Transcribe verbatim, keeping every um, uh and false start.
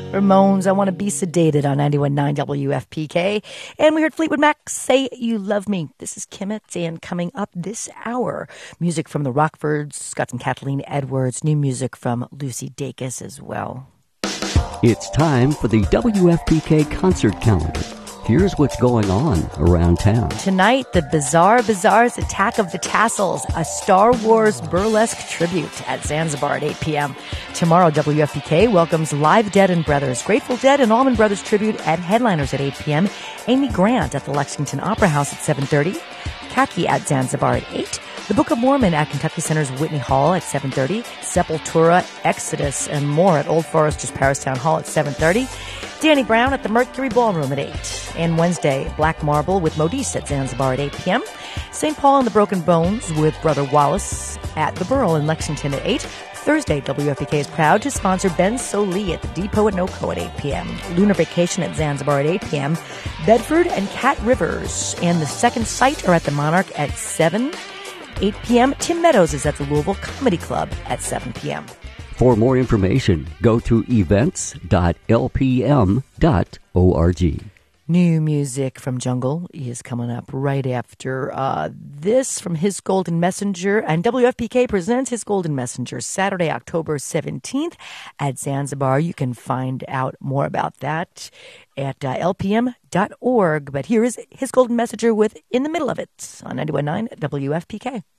Ramones, I Want to Be Sedated on ninety-one point nine W F P K. And we heard Fleetwood Mac, Say You Love Me. This is Kimmett, and coming up this hour, music from the Rockfords, Scott and Kathleen Edwards, new music from Lucy Dacus as well. It's time for the W F P K concert calendar. Here's what's going on around town. Tonight, the Bizarre Bazaar's Attack of the Tassels, a Star Wars burlesque tribute at Zanzibar at eight p.m. Tomorrow, W F P K welcomes Live Dead and Brothers, Grateful Dead and Allman Brothers tribute at Headliners at eight p.m. Amy Grant at the Lexington Opera House at seven thirty. Khaki at Zanzibar at eight. The Book of Mormon at Kentucky Center's Whitney Hall at seven thirty. Sepultura, Exodus, and more at Old Forester's Paris Town Hall at seven thirty. Danny Brown at the Mercury Ballroom at eight. And Wednesday, Black Marble with Modiste at Zanzibar at eight p.m. Saint Paul and the Broken Bones with Brother Wallace at the Burl in Lexington at eight. Thursday, W F P K is proud to sponsor Ben Sollee at the Depot at NoCo at eight p.m. Lunar Vacation at Zanzibar at eight p.m. Bedford and Cat Rivers and the Second Sight are at the Monarch at seven. eight p.m. Tim Meadows is at the Louisville Comedy Club at seven p.m. For more information, go to events dot l p m dot org. New music from Jungle is coming up right after uh, this from His Golden Messenger. And W F P K presents His Golden Messenger Saturday, October seventeenth at Zanzibar. You can find out more about that at uh, l p m dot org. But here is His Golden Messenger with In the Middle of It on ninety-one point nine W F P K.